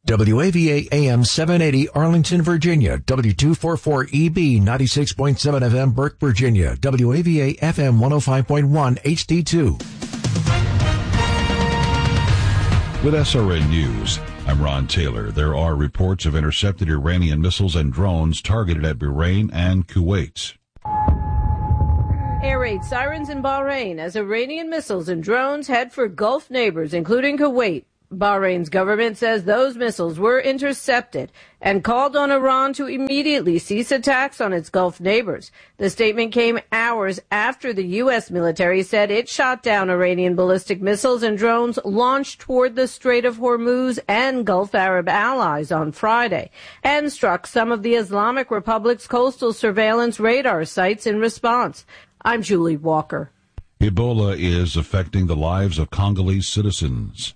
WAVA AM 780 Arlington, Virginia. W244EB 96.7 FM Burke, Virginia. WAVA FM 105.1 HD2. With SRN News, I'm Ron Taylor. There are reports of intercepted Iranian missiles and drones targeted at Bahrain and Kuwait. Air raid sirens in Bahrain as Iranian missiles and drones head for Gulf neighbors, including Kuwait. Bahrain's government says those missiles were intercepted and called on Iran to immediately cease attacks on its Gulf neighbors. The statement came hours after the U.S. military said it shot down Iranian ballistic missiles and drones launched toward the Strait of Hormuz and Gulf Arab allies on Friday, and struck some of the Islamic Republic's coastal surveillance radar sites in response. I'm Julie Walker. Ebola is affecting the lives of Congolese citizens.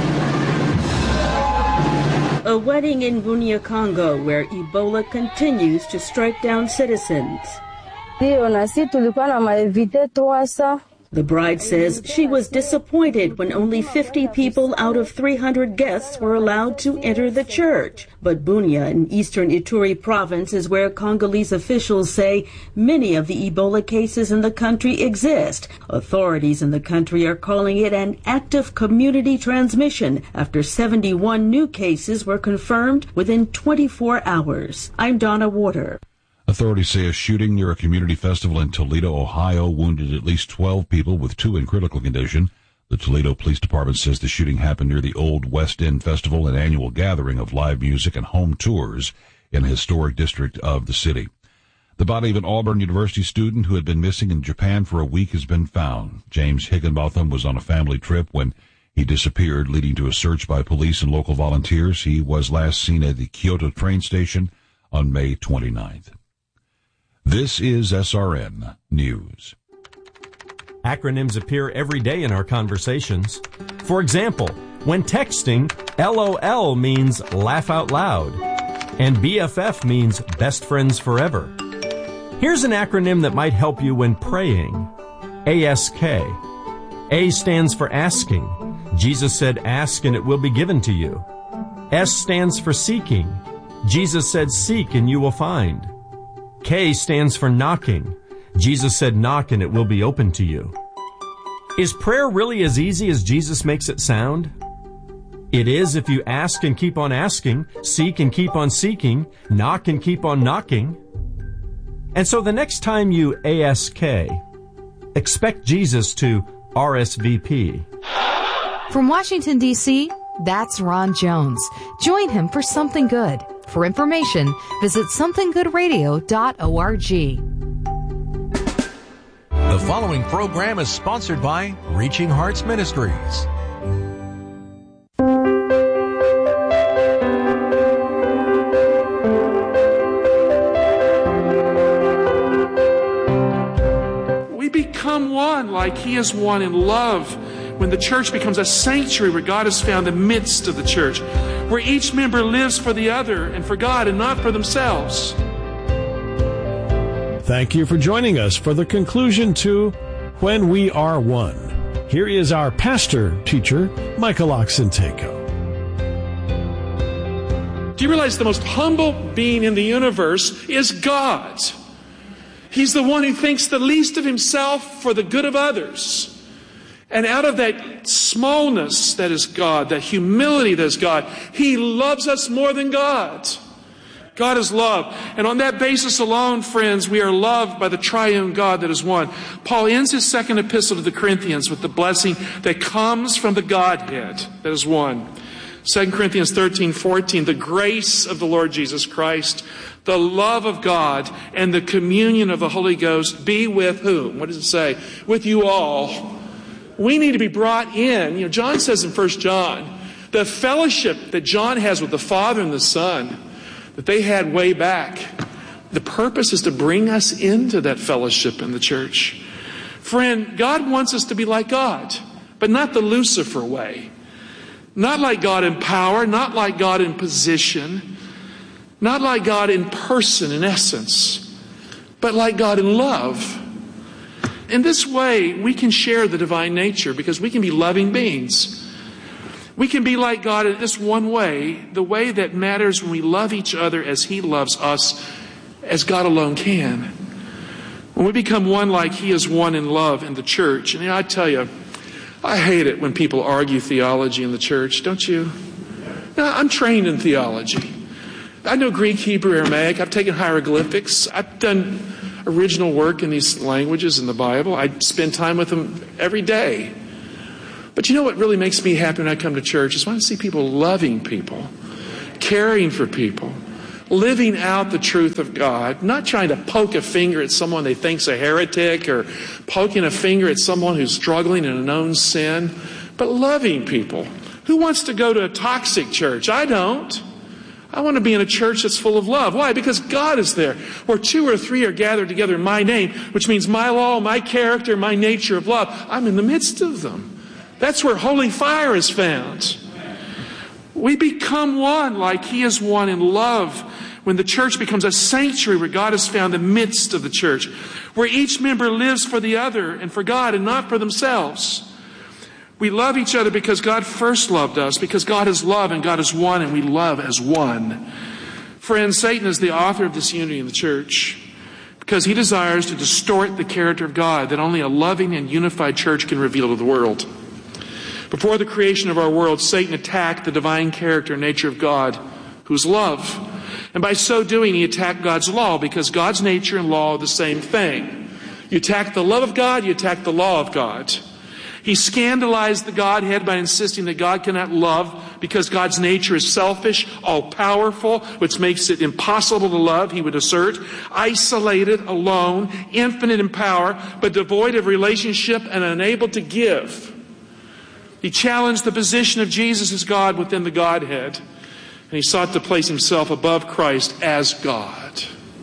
A wedding in Bunia, Congo, where Ebola continues to strike down citizens. The bride says she was disappointed when only 50 people out of 300 guests were allowed to enter the church. But Bunia in eastern Ituri province is where Congolese officials say many of the Ebola cases in the country exist. Authorities in the country are calling it an active community transmission after 71 new cases were confirmed within 24 hours. I'm Donna Warder. Authorities say a shooting near a community festival in Toledo, Ohio, wounded at least 12 people, with 2 in critical condition. The Toledo Police Department says the shooting happened near the Old West End Festival, an annual gathering of live music and home tours in a historic district of the city. The body of an Auburn University student who had been missing in Japan for a week has been found. James Higginbotham was on a family trip when he disappeared, leading to a search by police and local volunteers. He was last seen at the Kyoto train station on May 29th. This is SRN News. Acronyms appear every day in our conversations. For example, when texting, LOL means laugh out loud, and BFF means best friends forever. Here's an acronym that might help you when praying. ASK. A stands for asking. Jesus said, ask and it will be given to you. S stands for seeking. Jesus said, seek and you will find. K stands for knocking. Jesus said, knock and it will be open to you. Is prayer really as easy as Jesus makes it sound? It is if you ask and keep on asking, seek and keep on seeking, knock and keep on knocking. And so the next time you ASK, expect Jesus to RSVP. From Washington, D.C., that's Ron Jones. Join him for Something Good. For information, visit somethinggoodradio.org. The following program is sponsored by Reaching Hearts Ministries. We become one like He is one in love. When the church becomes a sanctuary where God is found in the midst of the church, where each member lives for the other and for God and not for themselves. Thank you for joining us for the conclusion to When We Are One. Here is our pastor, teacher, Michael Oxentenko. Do you realize the most humble being in the universe is God? He's the one who thinks the least of himself for the good of others. And out of that smallness that is God, that humility that is God, He loves us more than God. God is love. And on that basis alone, friends, we are loved by the triune God that is one. Paul ends his second epistle to the Corinthians with the blessing that comes from the Godhead that is one. 2 Corinthians 13:14, the grace of the Lord Jesus Christ, the love of God, and the communion of the Holy Ghost be with whom? What does it say? With you all. We need to be brought in. John says in 1 John, the fellowship that John has with the Father and the Son, that they had way back, the purpose is to bring us into that fellowship in the church. Friend, God wants us to be like God, but not the Lucifer way. Not like God in power, not like God in position, not like God in person, in essence, but like God in love. In this way, we can share the divine nature because we can be loving beings. We can be like God in this one way, the way that matters when we love each other as He loves us, as God alone can. When we become one like He is one in love in the church. And I tell you, I hate it when people argue theology in the church, don't you? Now, I'm trained in theology. I know Greek, Hebrew, Aramaic. I've taken hieroglyphics. I've done original work in these languages in the Bible. I spend time with them every day. But you know what really makes me happy when I come to church is when I see people loving people, caring for people, living out the truth of God, not trying to poke a finger at someone they think's a heretic or poking a finger at someone who's struggling in a known sin, but loving people. Who wants to go to a toxic church? I don't. I want to be in a church that's full of love. Why? Because God is there. Where 2 or 3 are gathered together in my name, which means my law, my character, my nature of love, I'm in the midst of them. That's where holy fire is found. We become one like He is one in love when the church becomes a sanctuary where God is found in the midst of the church, where each member lives for the other and for God and not for themselves. We love each other because God first loved us, because God is love and God is one and we love as one. Friends, Satan is the author of disunity in the church because he desires to distort the character of God that only a loving and unified church can reveal to the world. Before the creation of our world, Satan attacked the divine character and nature of God, who's love. And by so doing, he attacked God's law because God's nature and law are the same thing. You attack the love of God, you attack the law of God. He scandalized the Godhead by insisting that God cannot love because God's nature is selfish, all-powerful, which makes it impossible to love, he would assert, isolated, alone, infinite in power, but devoid of relationship and unable to give. He challenged the position of Jesus as God within the Godhead, and he sought to place himself above Christ as God.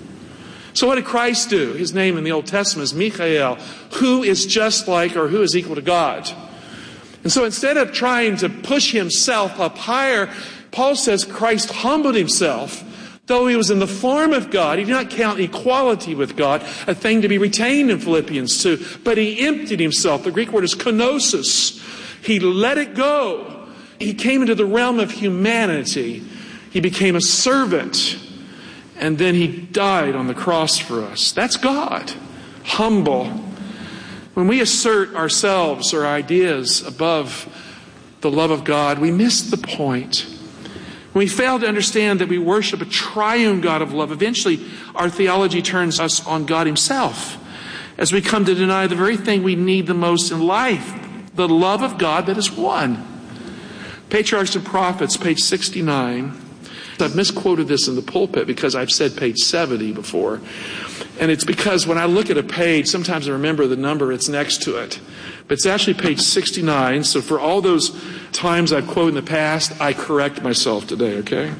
So what did Christ do? His name in the Old Testament is Michael, who is just like or who is equal to God. And so instead of trying to push himself up higher, Paul says Christ humbled himself. Though he was in the form of God, he did not count equality with God a thing to be retained in Philippians 2, but he emptied himself. The Greek word is kenosis. He let it go. He came into the realm of humanity. He became a servant. And then he died on the cross for us. That's God. Humble. When we assert ourselves or ideas above the love of God, we miss the point. When we fail to understand that we worship a triune God of love, eventually our theology turns us on God himself as we come to deny the very thing we need the most in life, the love of God that is one. Patriarchs and Prophets, page 69. I've misquoted this in the pulpit because I've said page 70 before. And it's because when I look at a page, sometimes I remember the number it's next to it. But it's actually page 69. So for all those times I've quoted in the past, I correct myself today, okay?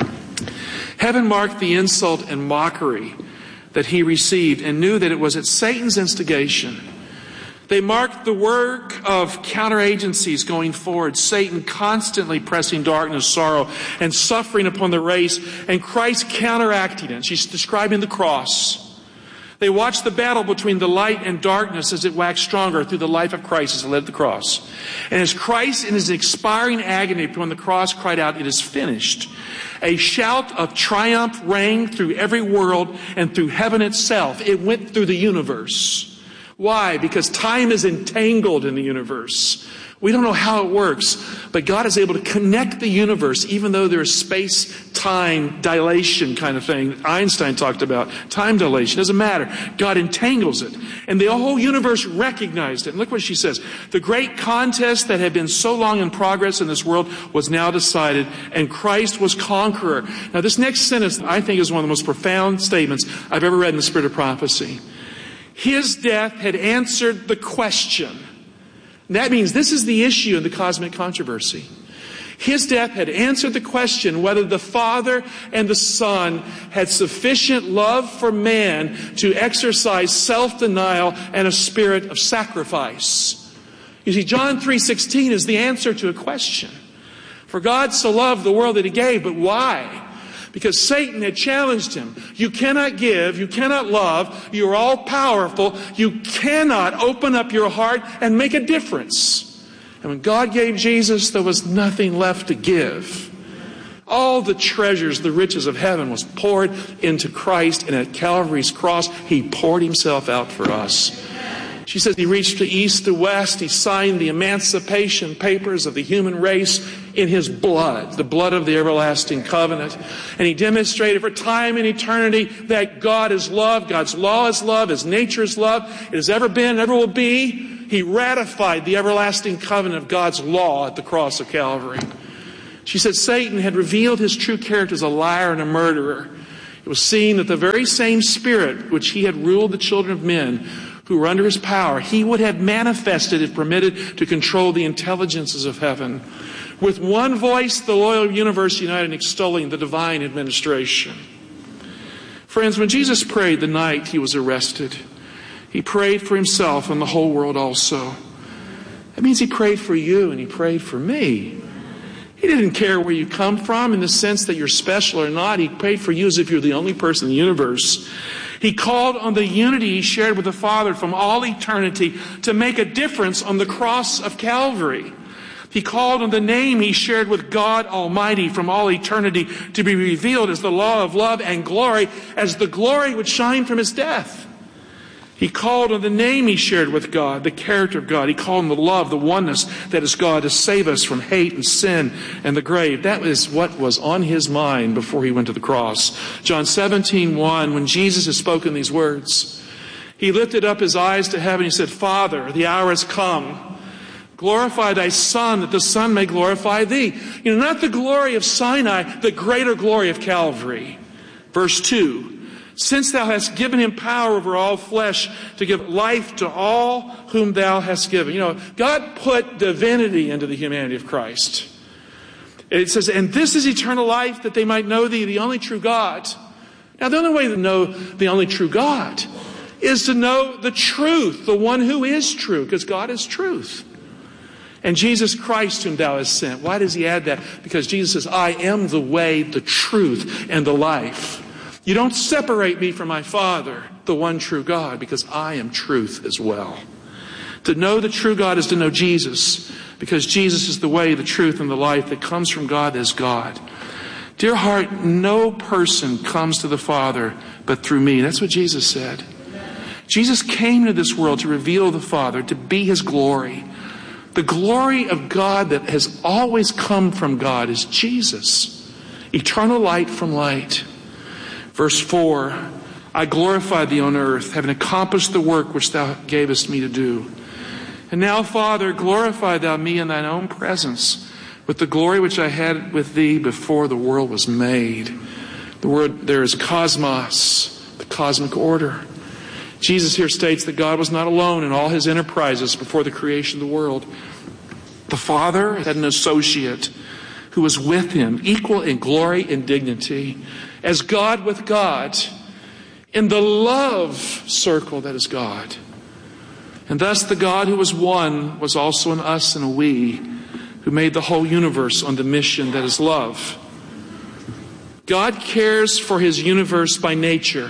Heaven marked the insult and mockery that he received and knew that it was at Satan's instigation. They marked the work of counteragencies going forward, Satan constantly pressing darkness, sorrow, and suffering upon the race, and Christ counteracting it. She's describing the cross. They watched the battle between the light and darkness as it waxed stronger through the life of Christ as it led to the cross. And as Christ in his expiring agony upon the cross cried out, "It is finished," a shout of triumph rang through every world and through heaven itself. It went through the universe. Why? Because time is entangled in the universe. We don't know how it works, but God is able to connect the universe even though there is space-time dilation kind of thing that Einstein talked about. Time dilation. Doesn't matter. God entangles it. And the whole universe recognized it. And look what she says. The great contest that had been so long in progress in this world was now decided, and Christ was conqueror. Now this next sentence I think is one of the most profound statements I've ever read in the Spirit of Prophecy. His death had answered the question. And that means this is the issue in the cosmic controversy. His death had answered the question whether the Father and the Son had sufficient love for man to exercise self-denial and a spirit of sacrifice. You see, John 3:16 is the answer to a question. For God so loved the world that he gave, but why? Because Satan had challenged him. You cannot give, you cannot love, you are all powerful, you cannot open up your heart and make a difference. And when God gave Jesus, there was nothing left to give. All the treasures, the riches of heaven was poured into Christ, and at Calvary's cross, He poured Himself out for us. She says He reached to east to west. He signed the emancipation papers of the human race in His blood, the blood of the everlasting covenant. And He demonstrated for time and eternity that God is love, God's law is love, His nature is love. It has ever been, ever will be. He ratified the everlasting covenant of God's law at the cross of Calvary. She said Satan had revealed his true character as a liar and a murderer. It was seen that the very same spirit which he had ruled the children of men who were under his power, he would have manifested if permitted to control the intelligences of heaven. With one voice, the loyal universe united in extolling the divine administration. Friends, when Jesus prayed the night He was arrested, He prayed for Himself and the whole world also. That means He prayed for you and He prayed for me. He didn't care where you come from in the sense that you're special or not. He prayed for you as if you're the only person in the universe. He called on the unity He shared with the Father from all eternity to make a difference on the cross of Calvary. He called on the name He shared with God Almighty from all eternity to be revealed as the law of love and glory, as the glory which shined from His death. He called on the name He shared with God, the character of God. He called on the love, the oneness that is God, to save us from hate and sin and the grave. That is what was on His mind before He went to the cross. John 17:1, when Jesus had spoken these words, He lifted up His eyes to heaven. He said, Father, the hour has come. Glorify Thy Son, that the Son may glorify Thee. Not the glory of Sinai, the greater glory of Calvary. Verse 2. Since Thou hast given Him power over all flesh to give life to all whom Thou hast given. God put divinity into the humanity of Christ. It says, and this is eternal life, that they might know Thee, the only true God. Now, the only way to know the only true God is to know the truth, the one who is true, because God is truth. And Jesus Christ whom Thou hast sent. Why does He add that? Because Jesus says, I am the way, the truth, and the life. You don't separate me from my Father, the one true God, because I am truth as well. To know the true God is to know Jesus, because Jesus is the way, the truth, and the life that comes from God as God. Dear heart, no person comes to the Father but through me. That's what Jesus said. Jesus came to this world to reveal the Father, to be His glory. The glory of God that has always come from God is Jesus, eternal light from light. Verse 4, I glorified Thee on earth, having accomplished the work which Thou gavest me to do. And now, Father, glorify Thou me in Thine own presence, with the glory which I had with Thee before the world was made. The word there is cosmos, the cosmic order. Jesus here states that God was not alone in all His enterprises before the creation of the world. The Father had an associate who was with Him, equal in glory and dignity, as God with God, in the love circle that is God. And thus the God who was one was also an us and a we, who made the whole universe on the mission that is love. God cares for His universe by nature.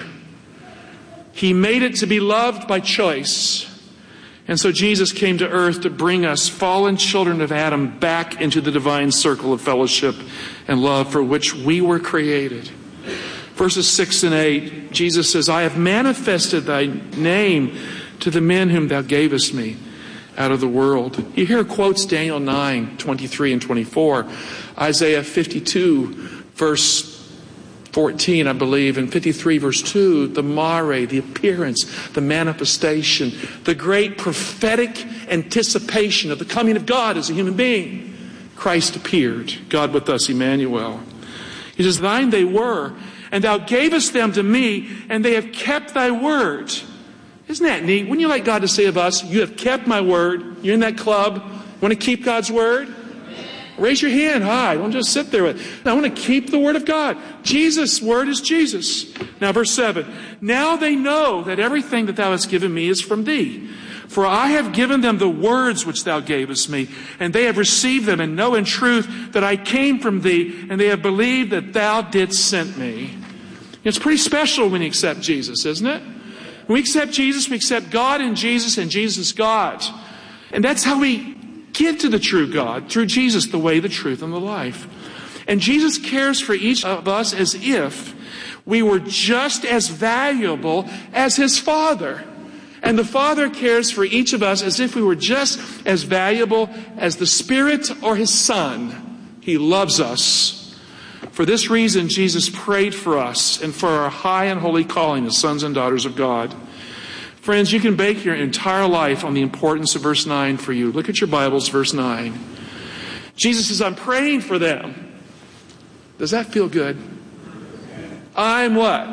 He made it to be loved by choice. And so Jesus came to earth to bring us, fallen children of Adam, back into the divine circle of fellowship and love for which we were created. Verses 6 and 8, Jesus says, I have manifested Thy name to the men whom Thou gavest me out of the world. You hear quotes Daniel 9, 23 and 24, Isaiah 52, verse 14, I believe, and 53, verse 2, the mare, the appearance, the manifestation, the great prophetic anticipation of the coming of God as a human being. Christ appeared, God with us, Emmanuel. He says, Thine they were, and Thou gavest them to me, and they have kept Thy word. Isn't that neat? Wouldn't you like God to say of us, you have kept my word? You're in that club. Want to keep God's word? Raise your hand high. Don't just sit there with it. I want to keep the word of God. Jesus' word is Jesus. Now, verse 7. Now they know that everything that Thou hast given me is from Thee. For I have given them the words which Thou gavest me, and they have received them, and know in truth that I came from Thee, and they have believed that Thou didst send me. It's pretty special when you accept Jesus, isn't it? When we accept Jesus, we accept God in Jesus, and Jesus God. And that's how we get to the true God through Jesus, the way, the truth, and the life. And Jesus cares for each of us as if we were just as valuable as His Father. And the Father cares for each of us as if we were just as valuable as the Spirit or His Son. He loves us. For this reason, Jesus prayed for us and for our high and holy calling as sons and daughters of God. Friends, you can bake your entire life on the importance of verse 9 for you. Look at your Bibles, verse 9. Jesus says, I'm praying for them. Does that feel good? I'm what?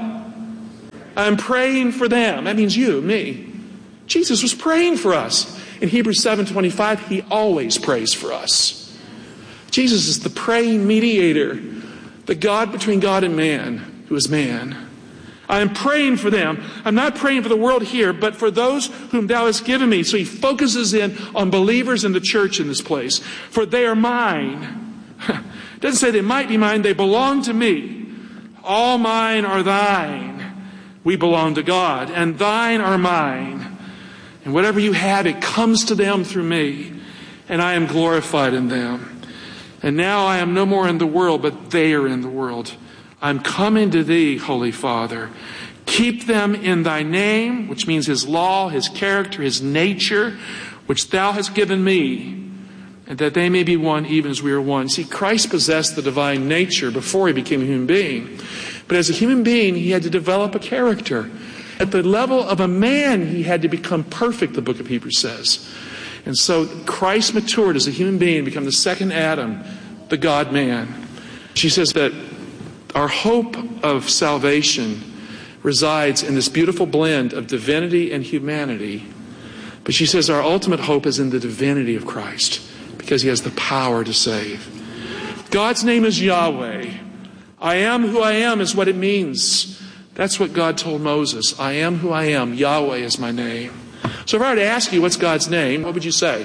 I'm praying for them. That means you, me. Jesus was praying for us. In Hebrews 7:25, He always prays for us. Jesus is the praying mediator, the God between God and man, who is man. I am praying for them. I'm not praying for the world here, but for those whom Thou hast given me. So He focuses in on believers in the church in this place. For they are mine. It doesn't say they might be mine. They belong to me. All mine are Thine. We belong to God. And Thine are mine. And whatever You have, it comes to them through me. And I am glorified in them. And now I am no more in the world, but they are in the world. I'm coming to Thee, Holy Father. Keep them in Thy name, which means His law, His character, His nature, which Thou hast given me, and that they may be one even as we are one. See, Christ possessed the divine nature before He became a human being. But as a human being, He had to develop a character. At the level of a man, He had to become perfect, the book of Hebrews says. And so Christ matured as a human being, become the second Adam, the God-man. She says that our hope of salvation resides in this beautiful blend of divinity and humanity. But she says our ultimate hope is in the divinity of Christ, because He has the power to save. God's name is Yahweh. I am who I am is what it means. That's what God told Moses. I am who I am. Yahweh is my name. So if I were to ask you what's God's name, what would you say?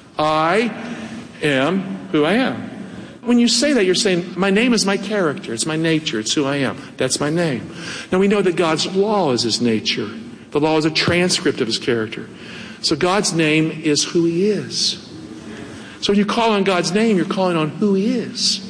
I am who I am. When you say that, you're saying, my name is my character. It's my nature. It's who I am. That's my name. Now we know that God's law is His nature. The law is a transcript of His character. So God's name is who He is. So when you call on God's name, you're calling on who He is.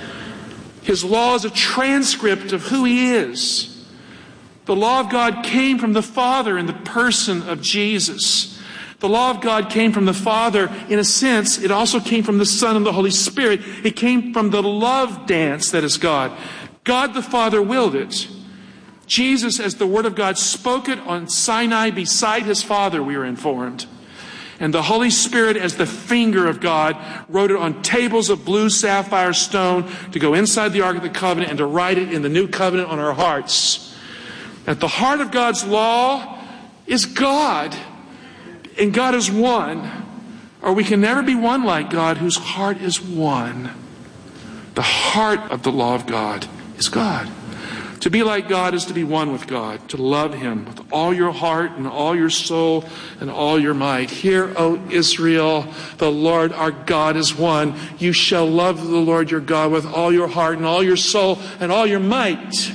His law is a transcript of who He is. The law of God came from the Father in the person of Jesus. The law of God came from the Father. In a sense, it also came from the Son and the Holy Spirit. It came from the love dance that is God. God the Father willed it. Jesus, as the Word of God, spoke it on Sinai beside His Father, we are informed. And the Holy Spirit, as the finger of God, wrote it on tables of blue sapphire stone to go inside the Ark of the Covenant and to write it in the New Covenant on our hearts. At the heart of God's law is God. And God is one. Or we can never be one like God, whose heart is one. The heart of the law of God is God. To be like God is to be one with God, to love Him with all your heart and all your soul and all your might. Hear, O Israel, the Lord our God is one. You shall love the Lord your God with all your heart and all your soul and all your might.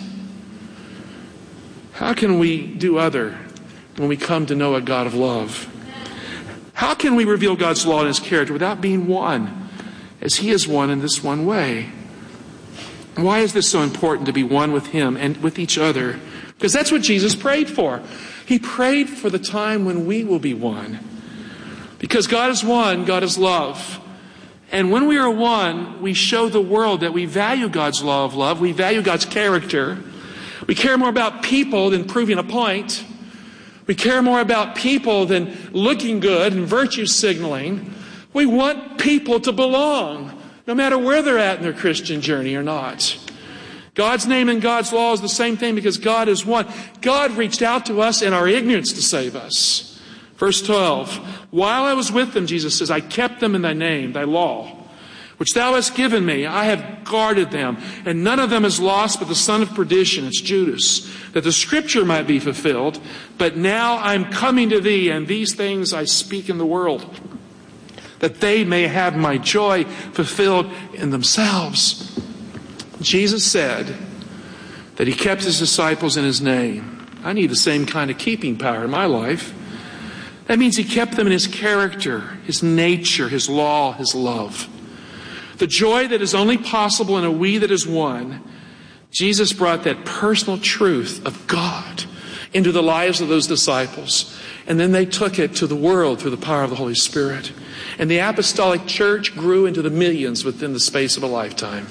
How can we do other when we come to know a God of love? How can we reveal God's law and His character without being one, as He is one in this one way? Why is this so important to be one with Him and with each other? Because that's what Jesus prayed for. He prayed for the time when we will be one. Because God is one, God is love. And when we are one, we show the world that we value God's law of love. We value God's character. We care more about people than proving a point. We care more about people than looking good and virtue signaling. We want people to belong, no matter where they're at in their Christian journey or not. God's name and God's law is the same thing because God is one. God reached out to us in our ignorance to save us. Verse 12, while I was with them, Jesus says, I kept them in Thy name, Thy law, which Thou hast given me. I have guarded them, and none of them is lost but the son of perdition, it's Judas, that the scripture might be fulfilled. But now I'm coming to Thee, and these things I speak in the world, that they may have my joy fulfilled in themselves. Jesus said that He kept His disciples in His name. I need the same kind of keeping power in my life. That means he kept them in his character, his nature, his law, his love. The joy that is only possible in a we that is one, Jesus brought that personal truth of God into the lives of those disciples. And then they took it to the world through the power of the Holy Spirit. And the apostolic church grew into the millions within the space of a lifetime.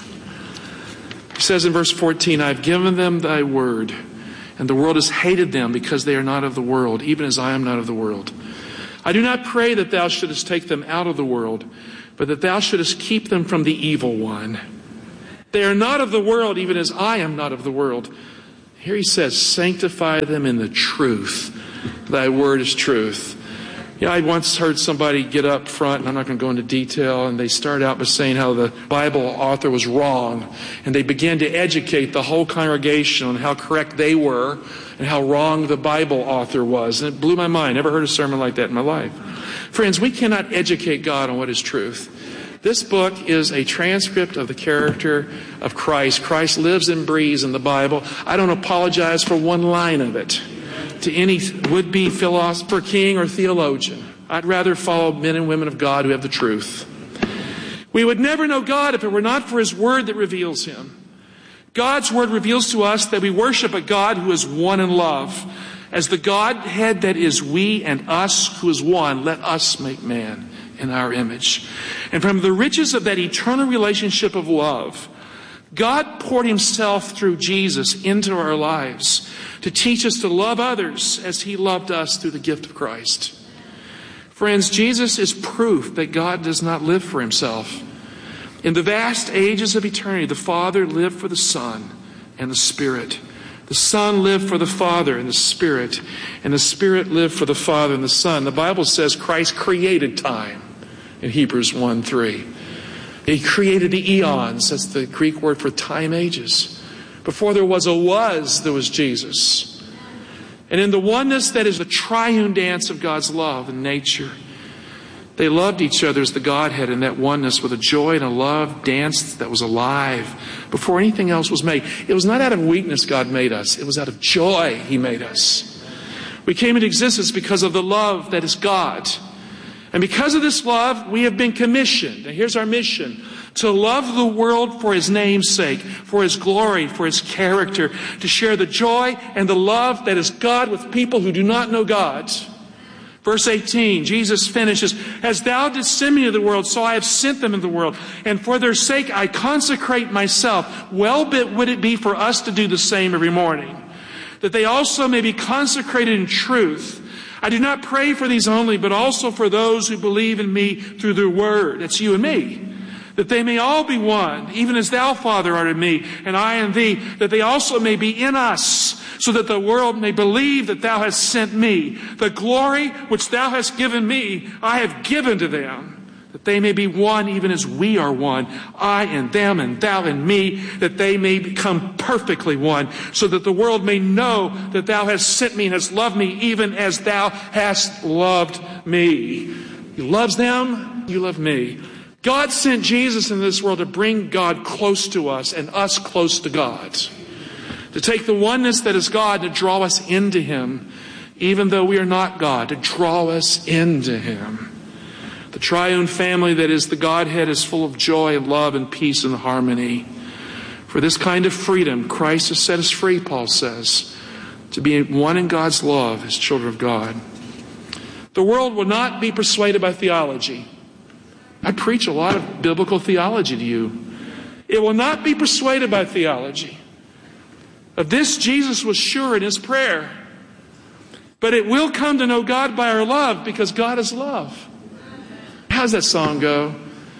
He says in verse 14, I've given them thy word, and the world has hated them because they are not of the world, even as I am not of the world. I do not pray that thou shouldest take them out of the world, but that thou shouldest keep them from the evil one. They are not of the world, even as I am not of the world. Here he says, sanctify them in the truth. Thy word is truth. I once heard somebody get up front, and I'm not going to go into detail, and they start out by saying how the Bible author was wrong. And they began to educate the whole congregation on how correct they were and how wrong the Bible author was. And it blew my mind. Never heard a sermon like that in my life. Friends, we cannot educate God on what is truth. This book is a transcript of the character of Christ. Christ lives and breathes in the Bible. I don't apologize for one line of it to any would-be philosopher, king, or theologian. I'd rather follow men and women of God who have the truth. We would never know God if it were not for His Word that reveals Him. God's Word reveals to us that we worship a God who is one in love. As the Godhead that is we and us who is one, let us make man in our image. And from the riches of that eternal relationship of love, God poured Himself through Jesus into our lives to teach us to love others as He loved us through the gift of Christ. Friends, Jesus is proof that God does not live for Himself. In the vast ages of eternity, the Father lived for the Son and the Spirit. The Son lived for the Father and the Spirit lived for the Father and the Son. The Bible says Christ created time in Hebrews 1:3. He created the eons. That's the Greek word for time ages. Before there was Jesus. And in the oneness that is the triune dance of God's love and nature, they loved each other as the Godhead in that oneness with a joy and a love dance that was alive before anything else was made. It was not out of weakness God made us. It was out of joy He made us. We came into existence because of the love that is God. And because of this love, we have been commissioned. And here's our mission: to love the world for His name's sake, for His glory, for His character, to share the joy and the love that is God with people who do not know God. Verse 18, Jesus finishes, as thou didst send me to the world, so I have sent them into the world. And for their sake I consecrate myself. Well would it be for us to do the same every morning, that they also may be consecrated in truth. I do not pray for these only, but also for those who believe in me through their word. That's you and me. That they may all be one, even as thou, Father, art in me, and I in thee, that they also may be in us, so that the world may believe that thou hast sent me. The glory which thou hast given me, I have given to them, that they may be one even as we are one, I and them and thou and me, that they may become perfectly one, so that the world may know that thou hast sent me and hast loved me even as thou hast loved me. He loves them, you love me. God sent Jesus into this world to bring God close to us and us close to God. To take the oneness that is God and to draw us into Him, even though we are not God, to draw us into Him. The triune family that is the Godhead is full of joy and love and peace and harmony. For this kind of freedom, Christ has set us free, Paul says, to be one in God's love as children of God. The world will not be persuaded by theology. I preach a lot of biblical theology to you. It will not be persuaded by theology. Of this, Jesus was sure in His prayer. But it will come to know God by our love, because God is love. How's that song go?